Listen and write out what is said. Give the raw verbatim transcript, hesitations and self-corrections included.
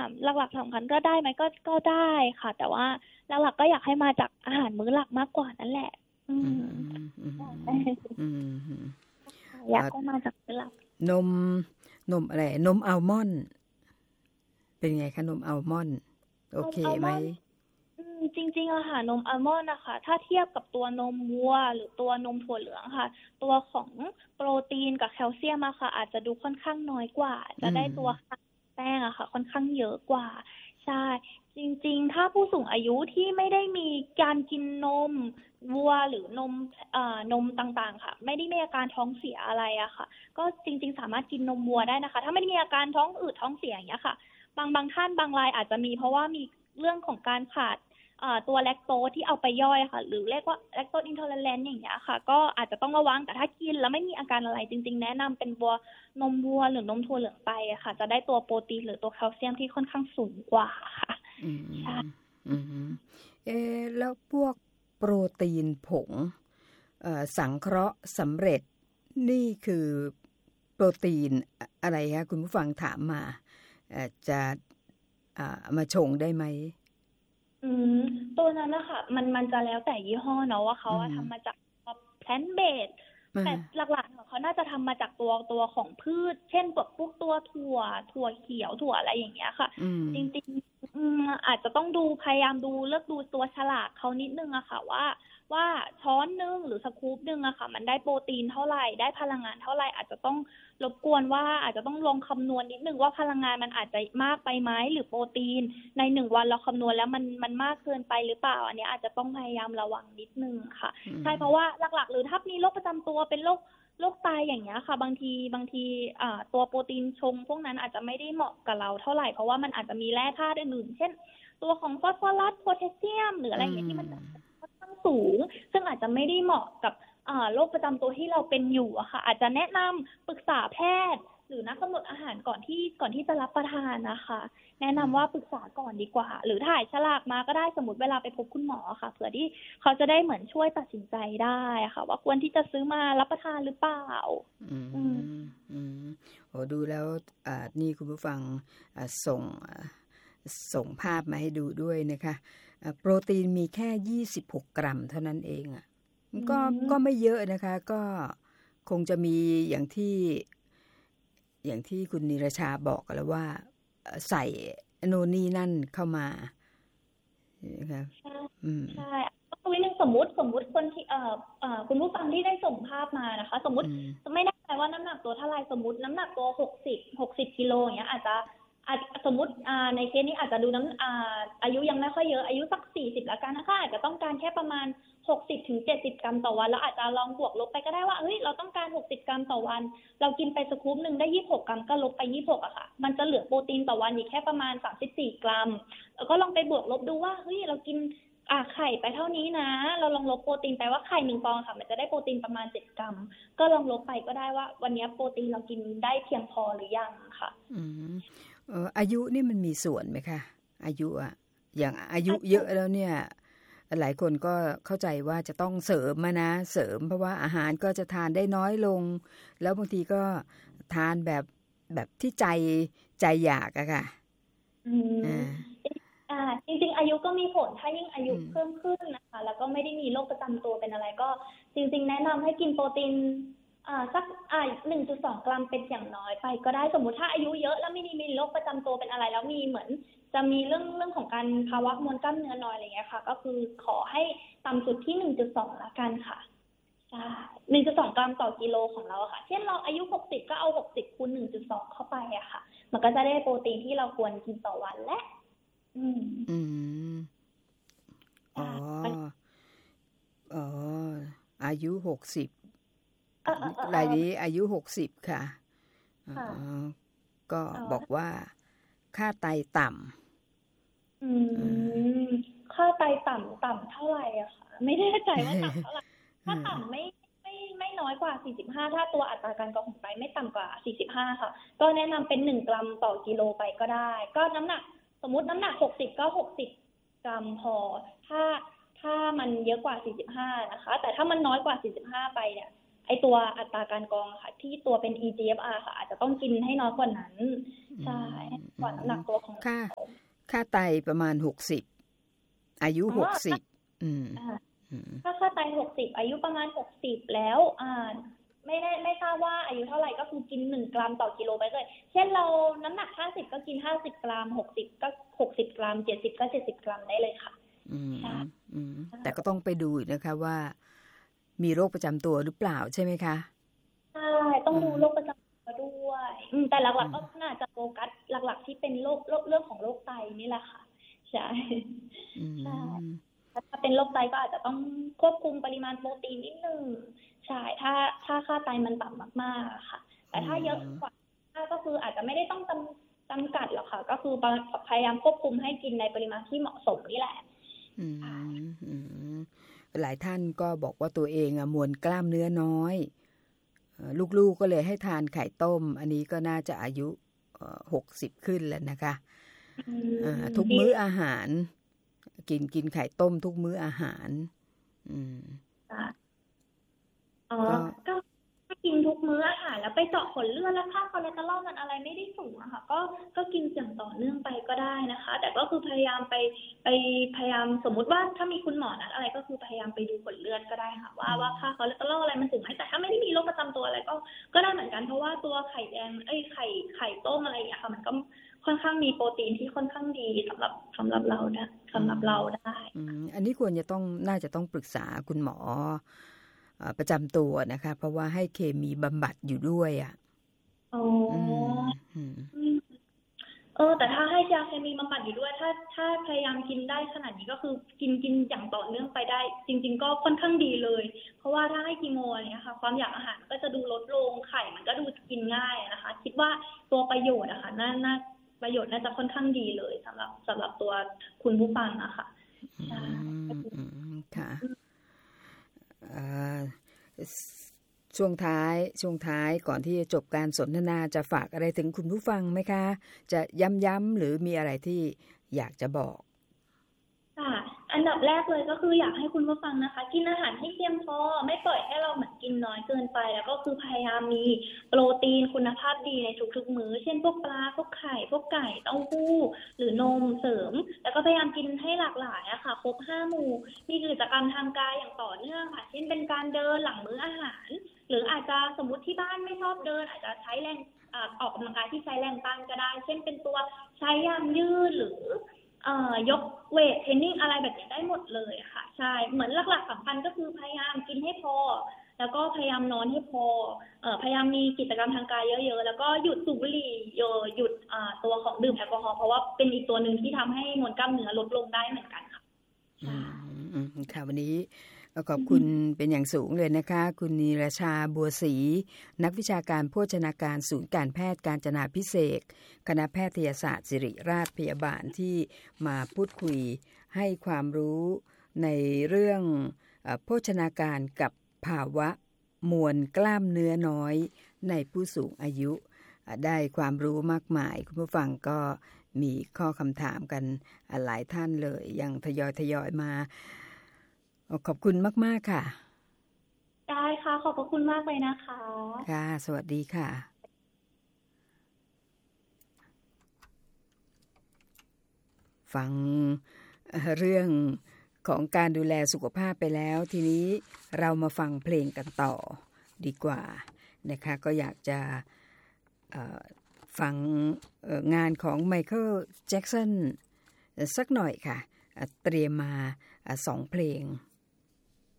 ามหลักๆสำคัญก็ได้ไหมก็ก็ได้ค่ะแต่ว่าหลักๆก็อยากให้มาจากอาหารมื้อหลักมากกว่านั่นแหละอือืมมอืมอืมอืมอยากให้มาจากมื้อหลักนมนมอะไรนมอัลมอนด์เป็นไงคะนมอัลมอนด์โอเคไหมอืมจริงๆอะค่ะนมอัลมอนด์นะคะถ้าเทียบกับตัวนมวัวหรือตัวนมถั่วเหลืองค่ะตัวของโปรตีนกับแคลเซียมอะค่ะอาจจะดูค่อนข้างน้อยกว่าจะได้ตัวแป้งอะค่ะค่อนข้างเยอะกว่าใช่จริงๆถ้าผู้สูงอายุที่ไม่ได้มีการกินนมวัวหรือนมเอ่อนมต่างๆค่ะไม่ได้มีอาการท้องเสียอะไรอะค่ะก็จริงๆสามารถกินนมวัวได้นะคะถ้าไม่ได้มีอาการท้องอืดท้องเสียอย่างเงี้ยค่ะบางบางท่านบางรายอาจจะมีเพราะว่ามีเรื่องของการขาดตัวแลคโตสที่เอาไปย่อยค่ะหรือเรียกว่าแลคโตสอินทอเลเรนต์อย่างเงี้ยค่ะก็อาจจะต้องระวังแต่ถ้ากินแล้วไม่มีอาการอะไรจริงๆแนะนำเป็นวัวนมวัวหรือนมถั่วเหลืองไปอะค่ะจะได้ตัวโปรตีนหรือตัวแคลเซียมที่ค่อนข้างสูงกว่าค่ะใช่อืมเออแล้วพวกโปรตีนผงสังเคราะห์สำเร็จนี่คือโปรตีนอะไรคะคุณผู้ฟังถามมาจะมาชงได้ไหมอืมตัวนั้นนะคะมันมันจะแล้วแต่ยี่ห้อเนาะว่าเขาทำมาจากแพลนต์เบสแต่หลักๆของเขาน่าจะทำมาจากตัวตัวของพืชเช่นพวกพวกตัวถั่วถั่วเขียวถั่วอะไรอย่างเงี้ยค่ะจริงๆอาจจะต้องดูพยายามดูเลือกดูตัวฉลากเขานิดนึงอะค่ะว่าว่าช้อนนึงหรือสกู๊ปนึงอะค่ะมันได้โปรตีนเท่าไหร่ได้พลังงานเท่าไหร่อาจจะต้องรบกวนว่าอาจจะต้องลองคำนวณนิดนึงว่าพลังงานมันอาจจะมากไปไหมหรือโปรตีนในหนึ่งวันเราคำนวณแล้วมันมันมากเกินไปหรือเปล่าอันนี้อาจจะต้องพยายามระวังนิดนึงค่ะใช่เพราะว่าหลักๆหรือถ้ามีโรคประจำตัวเป็นโรคโรคไตอย่างเงี้ยค่ะบางทีบางทีอ่าตัวโปรตีนชงพวกนั้นอาจจะไม่ได้เหมาะกับเราเท่าไหร่เพราะว่ามันอาจจะมีแร่ธาตุอื่นๆเช่นตัวของฟอสฟอรัสโพแทสเซียมหรืออะไรอย่างเงี้ยที่มันค่อนข้างสูงซึ่งอาจจะไม่ได้เหมาะกับโรคประจำตัวที่เราเป็นอยู่อะค่ะอาจจะแนะนำปรึกษาแพทย์หรือนักกำหนดอาหารก่อนที่ก่อนที่จะรับประทานนะคะแนะนำว่าปรึกษาก่อนดีกว่าหรือถ่ายฉลากมาก็ได้สมมติเวลาไปพบคุณหมอค่ะเผื่อที่เขาจะได้เหมือนช่วยตัดสินใจได้ค่ะว่าควรที่จะซื้อมารับประทานหรือเปล่าอืมอืมโอ้ดูแล้วอ่านี่คุณผู้ฟังอ่าส่งส่งภาพมาให้ดูด้วยนะคะโปรตีนมีแค่ยี่สิบหกกรัมเท่านั้นเองอ่ะก็ก็ไม่เยอะนะคะก็คงจะมีอย่างที่อย่างที่คุณนิรชาบอกกันแล้วว่าใส่โน่นนี่นั่นเข้ามานะคะใช่ตัวนี้สมมติสมมติคนที่เอ่อเอ่อคุณผู้ฟังที่ได้ส่งภาพมานะคะสมมติไม่แน่ใจว่าน้ำหนักตัวเท่าไรสมมติน้ำหนักตัวหกสิบ หกสิบกิโลอย่างเงี้ยอาจจะอาจสมมติอ่าในเคสนี้อาจจะดูน้ำอ่าอายุยังไม่ค่อยเยอะอายุสักสี่สิบแล้วกันนะคะอาจจะต้องการแค่ประมาณหกสิบถึงเจ็ดสิบกรัมต่อวันแล้วอาจจะลองบวกลบไปก็ได้ว่าเฮ้ยเราต้องการหกสิบกรัมต่อวันเรากินไปสกู๊ปนึงได้ยี่สิบหกกรัมก็ลบไปยี่สิบหกอะค่ะมันจะเหลือโปรตีนต่อวันอีกแค่ประมาณสามสิบสี่กรัมแล้วก็ลองไปบวกลบดูว่าเฮ้ยเรากินอ่าไข่ไปเท่านี้นะเราลองลบโปรตีนไปว่าไข่หนึ่งฟองค่ะมันจะได้โปรตีนประมาณเจ็ดกรัมก็ลองลบไปก็ได้ว่าวันนี้โปรตีนเรากินได้เพียงพอหรือยังค่ะอืมเอ่ออายุนี่มันมีส่วนไหมคะอายุอะอย่างอายุเยอะแล้วเนี่ยหลายคนก็เข้าใจว่าจะต้องเสริมมานะเสริมเพราะว่าอาหารก็จะทานได้น้อยลงแล้วบางทีก็ทานแบบแบบที่ใจใจอยากอะค่ะอืมอ่าจริงๆอายุก็มีผลถ้ายิ่งอายุเพิ่มขึ้นนะคะแล้วก็ไม่ได้มีโรคประจำตัวเป็นอะไรก็จริงๆแนะนำให้กินโปรตีนอ่าสักอ่า หนึ่งจุดสอง กรัมเป็นอย่างน้อยไปก็ได้สมมุติถ้าอายุเยอะแล้วไม่ได้มีโรคประจำตัวเป็นอะไรแล้วมีเหมือนจะมีเรื่องเรื่องของการภาวะมวลกล้ามเนื้อน้อยอะไรอย่างเงี้ยค่ะก็คือขอให้ต่ำสุดที่ หนึ่งจุดสอง ละกันค่ะใช่ หนึ่งจุดสอง กรัมต่อกิโลของเราค่ะเช่นเราอายุหกสิบก็เอาหกสิบคูณ หนึ่งจุดสอง เข้าไปอะค่ะมันก็จะได้โปรตีนที่เราควรกินต่อวันและอืมอืมอ๋ออ๋ออายุหกสิบรายนี้อายุหกสิบค่ะอ๋อก็บอกว่าค่าไตต่ำอืมค่าไตต่ำต่ำเท่าไหร่อะค่ะไม่แน่ใจว่าต่ำเท่าไหร่ถ้าต่ำไม่ไม่ไม่น้อยกว่าสี่สิบห้าถ้าตัวอัตราการกรองของไตไม่ต่ำกว่าสี่สิบห้าค่ะก็แนะนำเป็นหนึ่งกรัมต่อกิโลไปก็ได้ก็น้ำหนักสมมุติน้ำหนักหกสิบก็หกสิบกรัมพอถ้าถ้ามันเยอะกว่าสี่สิบห้านะคะแต่ถ้ามันน้อยกว่าสี่สิบห้าไปเนี่ยไอตัวอัตราการกรองค่ะที่ตัวเป็น อี จี เอฟ อาร์ ค่ะอาจจะต้องกินให้น้อยกว่านั้นใช่กว่าน้ำหนักตัวของค่าค่าไตประมาณหกสิบอายุหกสิบอืมถ้าค่าไตหกสิบอายุประมาณหกสิบแล้วอ่าไม่ได้ไม่ทราบว่าอายุเท่าไหร่ก็คือกินหนึ่งกรัมต่อกิโลไปเลยเช่นเราน้ำหนักห้าสิบก็กินห้าสิบกรัมหกสิบก็หกสิบกรัมเจ็ดสิบก็เจ็ดสิบกรัมได้เลยค่ะอืมอืมแต่ก็ต้องไปดูนะคะว่ามีโรคประจำตัวหรือเปล่าใช่ไหมคะใช่ต้องดูโรคประจำตัวด้วยแต่หลักๆก็น่าจะโฟกัสหลักๆที่เป็นโรคเรื่องของโรคไตนี่แหละค่ะใช่ใช่ถ้าเป็นโรคไตก็อาจจะต้องควบคุมปริมาณโปรตีนนิดนึงใช่ถ้าถ้าค่าไตมันต่ำมากๆค่ะแต่ถ้าเยอะกว่าก็คืออาจจะไม่ได้ต้องจำจำกัดหรอกค่ะก็คือพยายามควบคุมให้กินในปริมาณที่เหมาะสมนี่แหละหลายท่านก็บอกว่าตัวเองอะมวลกล้ามเนื้อน้อยลูกๆก็เลยให้ทานไข่ต้มอันนี้ก็น่าจะอายุหกสิบขึ้นแล้วนะคะทุกมื้ออาหารกินกินไข่ต้มทุกมื้ออาหารอืมอ๋อก็ถ้ากินทุกมื้ออาหารแล้วไปเจาะผลเลือดแล้วค่าคอเลสเตอรอลมันอะไรไม่ได้สูงอะค่ะก็ก็กินอย่างต่อเนื่องไปก็ได้นะคะแต่ก็คือพยายามไปไปพยายามสมมุติว่าถ้ามีคุณหมอนัดอะไรก็คือพยายามไปดูผลเลือดก็ได้ค่ะว่าว่าค่าคอเลสเตอรอลอะไรมันสูงไหมแต่ถ้าไม่ได้มีโรคประจำตัวอะไรก็ก็ได้เหมือนกันเพราะว่าตัวไข่แดงเอ้ยไข่ไข่ต้มอะไรอย่างเงี้ยค่ะมันก็ค่อนข้างมีโปรตีนที่ค่อนข้างดีสำหรับสำหรับเรานะสำหรับเราได้อันนี้ควรจะต้องน่าจะต้องปรึกษาคุณหมอประจำตัวนะคะเพราะว่าให้เคมีบำบัดอยู่ด้วยอ่ะอ๋อเออแต่ถ้าให้ยาเคมีบำบัดอยู่ด้วยถ้าถ้าพยายามกินได้ขนาดนี้ก็คือกินกินอย่างต่อเนื่องไปได้จริงๆก็ค่อนข้างดีเลยเพราะว่าถ้าให้คีโมอะไรเงี้ยค่ะความอยากอาหารก็จะดูลดลงไข่มันก็ดูกินง่ายนะคะคิดว่าตัวประโยชน์อะค่ะน่าน่าประโยชน์น่าจะค่อนข้างดีเลยสำหรับสำหรับตัวคุณผู้ฟังอะค่ะใช่ค่ะช่วงท้ายช่วงท้ายก่อนที่จะจบการสนทนาจะฝากอะไรถึงคุณผู้ฟังไหมคะจะย้ำๆหรือมีอะไรที่อยากจะบอกค่ะอันดับแรกเลยก็คืออยากให้คุณผู้ฟังนะคะกินอาหารให้เพียงพอไม่ปล่อยให้เราเหมือนกินน้อยเกินไปแล้วก็คือพยายามมีโปรตีนคุณภาพดีในทุกๆมื้อเช่นพวกปลาพวกไข่พวกไก่เต้าหู้หรือนมเสริมแล้วก็พยายามกินให้หลากหลายอะค่ะครบห้าหมู่มีกิจกรรมทางกายอย่างต่อเนื่องค่ะเช่นเป็นการเดินหลังมื้ออาหารหรืออาจจะสมมุติที่บ้านไม่ชอบเดินอาจจะใช้แรงออกกำลังกายที่ใช้แรงต้านก็ได้เช่นเป็นตัวใช้ยางยืดหรือยกเวทเทรนนิ่งอะไรแบบนี้ได้หมดเลยค่ะใช่เหมือนหลักๆสำคัญก็คือพยายามกินให้พอแล้วก็พยายามนอนให้พอเอ่อพยายามมีกิจกรรมทางกายเยอะๆแล้วก็หยุดสูบบุหรี่หยุดอ่าตัวของดื่มแอลกอฮอล์เพราะว่าเป็นอีกตัวนึงที่ทำให้มวลกล้ามเนื้อลดลงได้เหมือนกันค่ะอืมค่ะวันนี้ขอบคุณเป็นอย่างสูงเลยนะคะคุณนีรชาบัวศรีนักวิชาการโภชนาการศูนย์การแพทย์กาญจนาภิเษกคณะแพทยศาสตร์ศิริราชพยาบาลที่มาพูดคุยให้ความรู้ในเรื่องโภชนาการกับภาวะมวลกล้ามเนื้อน้อยในผู้สูงอายุได้ความรู้มากมายคุณผู้ฟังก็มีข้อคำถามกันหลายท่านเลยยังทยอยทยอยมาขอบคุณมากๆค่ะได้ค่ะขอบพระคุณมากเลยนะคะค่ะสวัสดีค่ะฟังเรื่องของการดูแลสุขภาพไปแล้วทีนี้เรามาฟังเพลงกันต่อดีกว่านะคะก็อยากจะฟังงานของไมเคิลแจ็คสันสักหน่อยค่ะเตรียมมาสองเพลง